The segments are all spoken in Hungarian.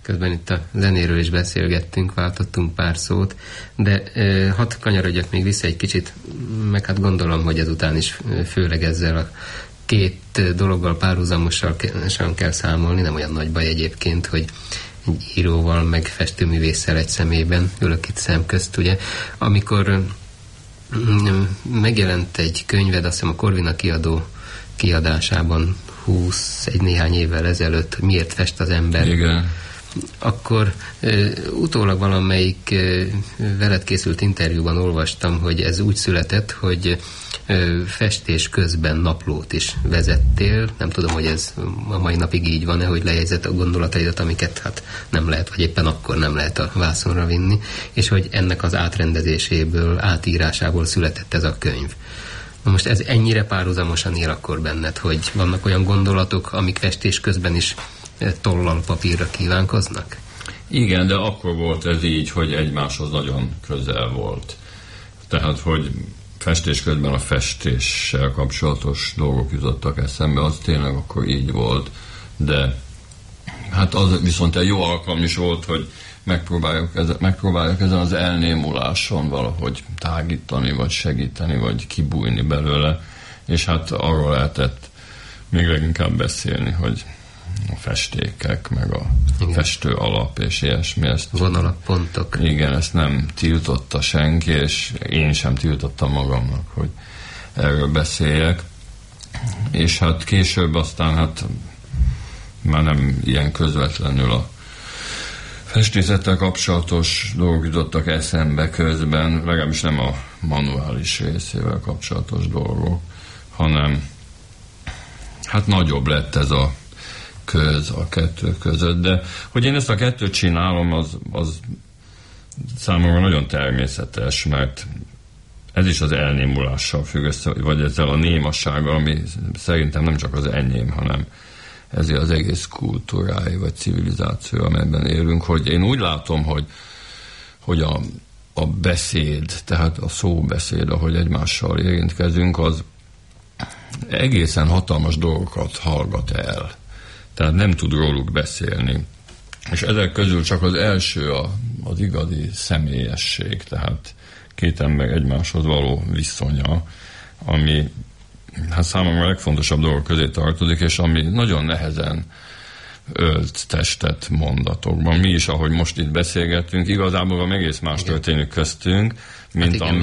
Közben itt a zenéről is beszélgettünk, váltottunk pár szót, de hadd kanyarodjak még vissza egy kicsit, meg hát gondolom, hogy ezután is főleg ezzel a két dologgal párhuzamosan kell számolni, nem olyan nagy baj egyébként, hogy egy íróval, meg festőművésszel egy személyben ülök itt szemközt, ugye. Amikor megjelent egy könyved, azt hiszem a Corvina kiadó kiadásában egy néhány évvel ezelőtt, miért fest az ember. Igen. Akkor utólag valamelyik veled készült interjúban olvastam, hogy ez úgy született, hogy festés közben naplót is vezettél. Nem tudom, hogy ez a mai napig így van-e, hogy lejegyzett a gondolataidat, amiket hát nem lehet, vagy éppen akkor nem lehet a vászonra vinni, és hogy ennek az átrendezéséből, átírásából született ez a könyv. Na most ez ennyire párhuzamosan él akkor benned, hogy vannak olyan gondolatok, amik festés közben is tollal papírra kívánkoznak? Igen, de akkor volt ez így, hogy egymáshoz nagyon közel volt. Tehát, hogy festés közben a festéssel kapcsolatos dolgok jutottak eszembe, az tényleg akkor így volt, de hát az viszont egy jó alkalom is volt, hogy megpróbáljuk ezen az elnémuláson valahogy tágítani, vagy segíteni, vagy kibújni belőle, és hát arról lehetett még leginkább beszélni, hogy a festékek, meg a festő alap, és ilyesmi. Vonalak, pontok. Igen, ezt nem tiltotta senki, és én sem tiltottam magamnak, hogy erről beszéljek. És hát később aztán hát már nem ilyen közvetlenül a festészettel kapcsolatos dolgok jutottak eszembe közben, legalábbis nem a manuális részével kapcsolatos dolgok, hanem hát nagyobb lett ez a köz a kettő között, de hogy én ezt a kettőt csinálom, az számomra nagyon természetes, mert ez is az elnémulással függ össze, vagy ezzel a némassággal, ami szerintem nem csak az enyém, hanem ezért az egész kultúrái, vagy civilizáció, amelyben élünk, hogy én úgy látom, hogy a beszéd, tehát a szóbeszéd, ahogy egymással érintkezünk, az egészen hatalmas dolgokat hallgat el. Tehát nem tud róluk beszélni. És ezek közül csak az első az igazi személyesség, tehát két ember egymáshoz való viszonya, ami hát számomra a legfontosabb dolgok közé tartozik, és ami nagyon nehezen ölt testet mondatokban. Mi is, ahogy most itt beszélgettünk, igazából a egész más történik köztünk, mint hát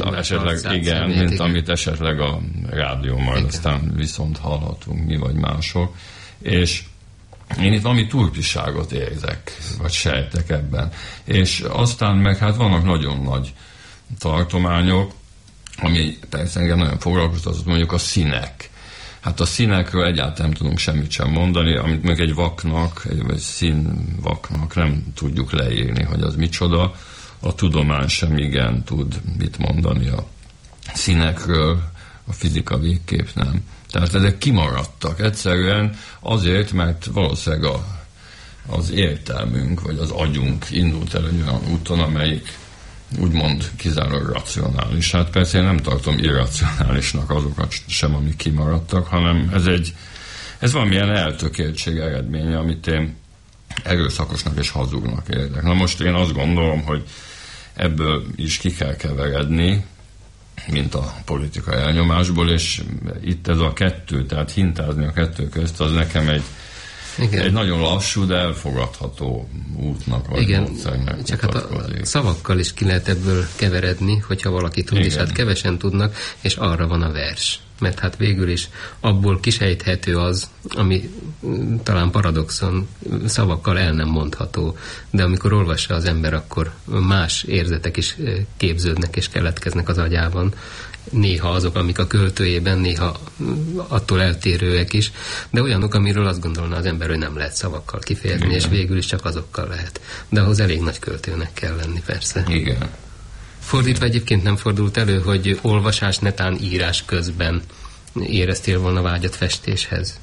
amit esetleg a rádió majd aztán viszont hallhatunk mi vagy mások. És én itt valami turpiságot érzek, vagy sejtek ebben. És aztán meg hát vannak nagyon nagy tartományok, ami persze engem nagyon foglalkoztatott, mondjuk a színek. Hát a színekről egyáltalán nem tudunk semmit sem mondani, amit meg egy vaknak, vagy színvaknak nem tudjuk leírni, hogy az micsoda. A tudomány sem igen tud mit mondani a színekről, a fizika végképp nem. Tehát ezek kimaradtak egyszerűen azért, mert valószínűleg az értelmünk, vagy az agyunk indult el egy olyan úton, amelyik úgymond kizárólag racionális. Hát persze én nem tartom irracionálisnak azokat sem, amik kimaradtak, hanem ez valamilyen eltökéltség eredménye, amit én erőszakosnak és hazugnak érzek. Na most én azt gondolom, hogy ebből is ki kell keveredni, mint a politikai elnyomásból, és itt ez a kettő, tehát hintázni a kettő közt, az nekem egy nagyon lassú, de elfogadható útnak vagy módszernek csak hát a szavakkal is ki lehet ebből keveredni, hogyha valaki tud, és hát kevesen tudnak, és arra van a vers. Mert hát végül is abból kisejthető az, ami talán paradoxon, szavakkal el nem mondható, de amikor olvassa az ember, akkor más érzetek is képződnek és keletkeznek az agyában. Néha azok, amik a költőjében, néha attól eltérőek is, de olyanok, amiről azt gondolna az ember, hogy nem lehet szavakkal kifejezni, és végül is csak azokkal lehet. De ahhoz elég nagy költőnek kell lenni, persze. Igen. Fordítva egyébként nem fordult elő, hogy olvasás, netán írás közben éreztél volna vágyat festéshez?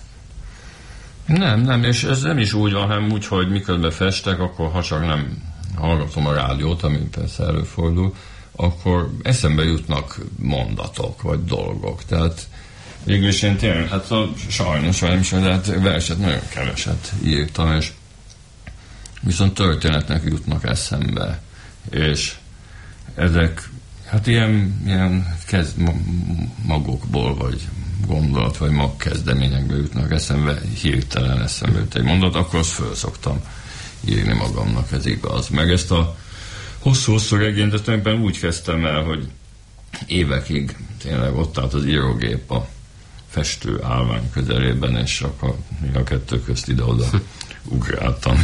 Nem, és ez nem is úgy van, hanem úgy, hogy miközben festek, akkor ha csak nem hallgatom a rádiót, ami persze előfordul, akkor eszembe jutnak mondatok, vagy dolgok. Tehát végülis én tényleg, hát sajnos, vagy nem is, de hát verset nagyon keveset írtam, és viszont történetnek jutnak eszembe, és ezek hát ilyen magokból, vagy gondolat, vagy magkezdeményekből jutnak eszembe, hirtelen eszembe jut egy mondat, akkor azt föl szoktam írni magamnak, ez igaz. Meg ezt a hosszú-hosszú regényt, ezt tulajdonképpen úgy kezdtem el, hogy évekig tényleg ott állt az írógép a festő állvány közelében, és akkor a kettő közt ide-oda ugráltam,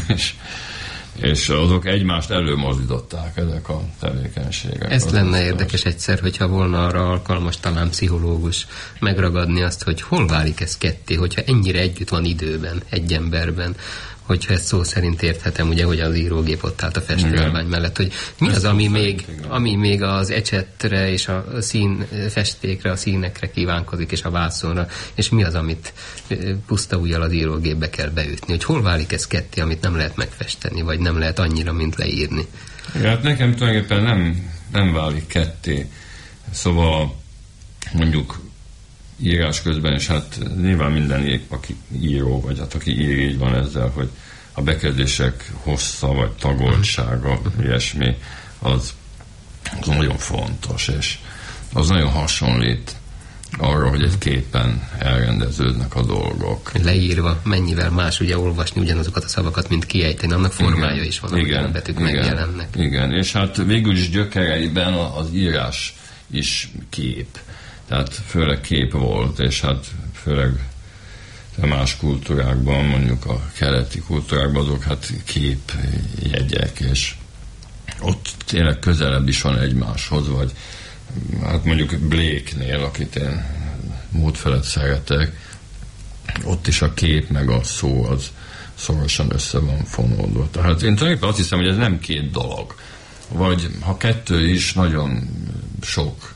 és azok egymást előmozdították, ezek a tevékenységek. Ez lenne érdekes egyszer, hogyha volna arra alkalmas talán pszichológus megragadni azt, hogy hol válik ez ketté, hogyha ennyire együtt van időben, egy emberben, hogyha ezt szó szerint érthetem, ugye, hogy az írógép ott állt a festőállvány mellett, hogy mi az, ami még az ecsetre és a festékre, a színekre kívánkozik, és a vászonra, és mi az, amit puszta ujjal az írógépbe kell beütni, hogy hol válik ez ketté, amit nem lehet megfesteni, vagy nem lehet annyira, mint leírni. Ja, hát nekem tulajdonképpen nem válik ketté. Szóval mondjuk írás közben, és hát nyilván minden aki író, vagy hát aki ír, így van ezzel, hogy a bekezdések hossza, vagy tagoltsága, ilyesmi, az nagyon fontos, és az nagyon hasonlít arra, hogy egy képen elrendeződnek a dolgok. Leírva mennyivel más ugye olvasni ugyanazokat a szavakat, mint kiejteni, annak formája is van, amikor a betűk megjelennek. Igen, és hát végül is gyökereiben az írás is kép. Tehát főleg kép volt, és hát főleg más kultúrákban, mondjuk a keleti kultúrákban azok hát képjegyek, és ott tényleg közelebb is van egymáshoz, vagy hát mondjuk Blake-nél, akit én múlt felett szeretek, ott is a kép meg a szó az szorosan össze van fonódva. Tehát én tulajdonképpen azt hiszem, hogy ez nem két dolog. Vagy ha kettő is, nagyon sok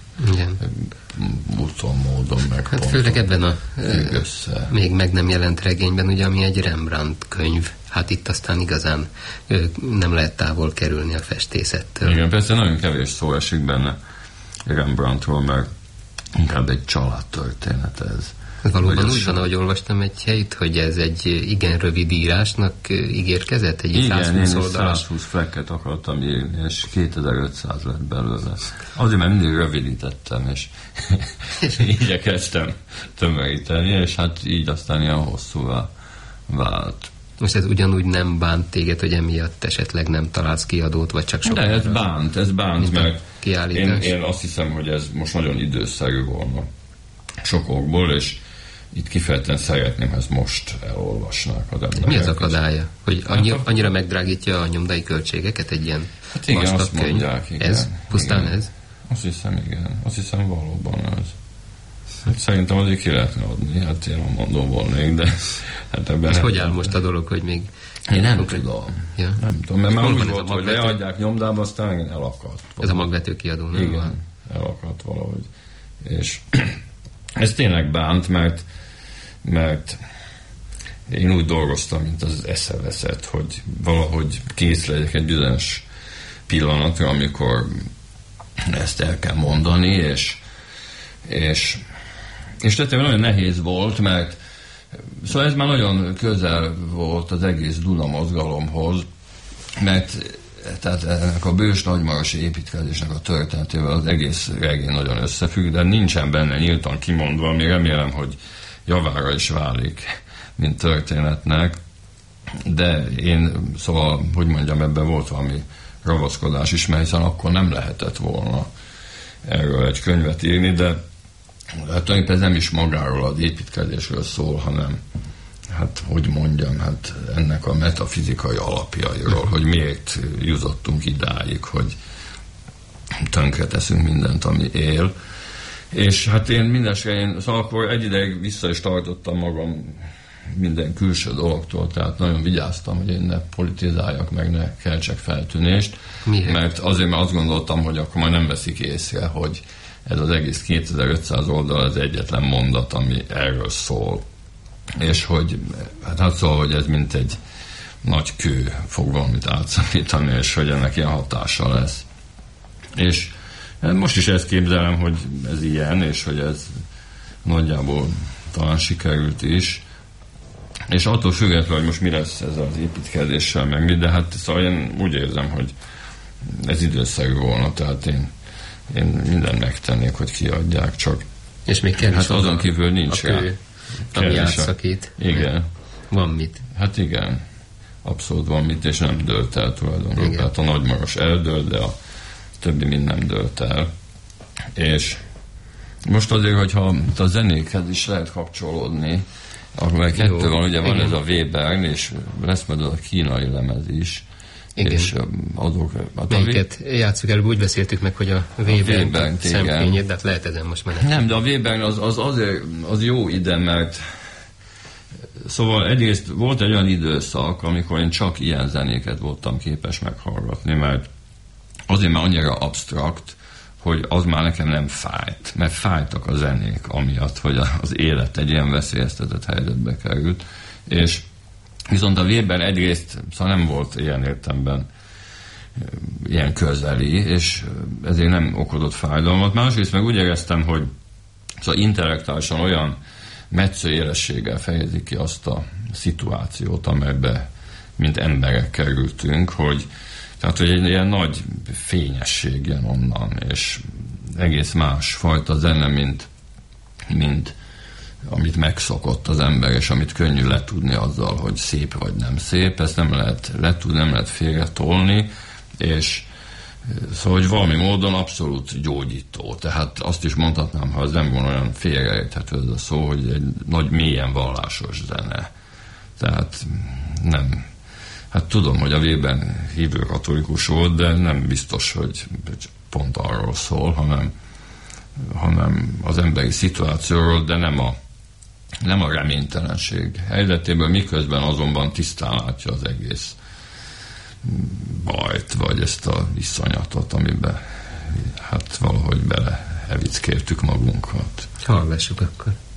úton, módon meg hát főleg ebben a még meg nem jelent regényben, ugye, ami egy Rembrandt könyv, hát itt aztán igazán nem lehet távol kerülni a festészettől. Igen, persze nagyon kevés szó esik benne Rembrandtról, mert inkább egy családtörténet ez. Valóban úgy van, ahogy olvastam egy helyt, hogy ez egy igen rövid írásnak ígérkezett, egy 120 oldalas. 120 flekket akartam írni, és 2500 lett belőle. Azért, mert mindig rövidítettem, és igyekeztem tömöríteni, és hát így aztán ilyen hosszúvá vált. Most ez ugyanúgy nem bánt téged, hogy emiatt esetleg nem találsz kiadót, vagy csak sok? De ez bánt, mert én azt hiszem, hogy ez most nagyon időszerű volna sokokból, és itt kifejezetten szeretném, ha ezt most elolvasnák az emberek. Mi az akadálya? Hogy annyira megdrágítja a nyomdai költségeket egy ilyen hát igen, vastag könyv? Mondják, igen. Ez? Pusztán igen. Ez? Azt hiszem, igen. Azt hiszem valóban ez. Hát szerintem azért ki lehetne adni, hát én mondom volnék, de hát ebben... Hogy áll most a dolog, hogy még... Én nem tudom. Ja. Nem tudom, mert már úgy volt, hogy leadják nyomdába, aztán elakadt. Ez a magvető kiadó, nem? Igen, elakadt valahogy. És ez tényleg bánt, mert én úgy dolgoztam, mint az eszeveszett, hogy valahogy kész legyek egy bizonyos pillanatra, amikor ezt el kell mondani, és tehát nagyon nehéz volt, mert szóval ez már nagyon közel volt az egész Duna mozgalomhoz, mert tehát ennek a bős nagymarosi építkezésnek a történetével az egész regény nagyon összefügg, de nincsen benne nyíltan kimondva, ami remélem, hogy javára is válik, mint történetnek, de én, szóval, hogy mondjam, ebben volt valami ravaszkodás is, mert hiszen akkor nem lehetett volna erről egy könyvet írni, de hát tulajdonképpen ez nem is magáról az építkezésről szól, hanem hát, hogy mondjam, hát ennek a metafizikai alapjairól, hogy miért jutottunk idáig, hogy tönkreteszünk mindent, ami él. És hát én mindenesetre, szóval akkor egy ideig vissza is tartottam magam minden külső dologtól, tehát nagyon vigyáztam, hogy én ne politizáljak, meg ne keltsek feltűnést. Miért? Mert azt gondoltam, hogy akkor már nem veszik észre, hogy ez az egész 2500 oldal az egyetlen mondat, ami erről szól. És hogy, hát szóval, hogy ez mint egy nagy kő fog valamit átszakítani, és hogy ennek ilyen hatása lesz. És most is ezt képzelem, hogy ez ilyen, és hogy ez nagyjából talán sikerült is. És attól függetlenül, hogy most mi lesz ez az építkezéssel, meg mi, de hát szóval én úgy érzem, hogy ez időszerű volna, tehát én mindent megtennék, hogy kiadják, csak és még kell hát azon kívül nincs a kő, ami átszakít. Igen. Van mit. Hát igen, abszolút van mit, és nem dőlt el tulajdonképpen. Tehát a Nagymaros eldőlt, de a többi mind nem dőlt el. És most azért, hogyha a zenékhez is lehet kapcsolódni, akkor kettő van, ugye van ez a Webern, és lesz majd az a kínai lemez is. Igen. És azok... Melyiket játsszuk előbb, úgy beszéltük meg, hogy a Webern szemfényét, de hát lehet ezen most már nem, de a Webern az jó ide, mert szóval egyrészt volt egy olyan időszak, amikor én csak ilyen zenéket voltam képes meghallgatni, mert azért már annyira absztrakt, hogy az már nekem nem fájt, mert fájtak a zenék amiatt, hogy az élet egy ilyen veszélyeztetett helyzetbe került, és viszont a Webern egyrészt szóval nem volt ilyen értelemben ilyen közeli, és ezért nem okozott fájdalmat. Másrészt meg úgy éreztem, hogy szóval intellektuálisan olyan metszőélességgel fejezik ki azt a szituációt, amelybe mint emberek kerültünk, hogy egy ilyen nagy fényesség jön onnan, és egész más fajta zene, mint amit megszokott az ember, és amit könnyű letudni azzal, hogy szép vagy nem szép, ezt nem lehet letudni, nem lehet félretolni, és szóval, hogy valami módon abszolút gyógyító. Tehát azt is mondhatnám, ha ez nem volna olyan félreérthető ez a szó, hogy egy nagy, mélyen vallásos zene. Tehát nem. Hát tudom, hogy a Webern hívő katolikus volt, de nem biztos, hogy pont arról szól, hanem az emberi szituációról, de nem a reménytelenség helyzetéből, miközben azonban tisztán látja az egész bajt, vagy ezt a iszonyatot, amiben hát valahogy belehevickéltük magunkat. Hallgassuk akkor.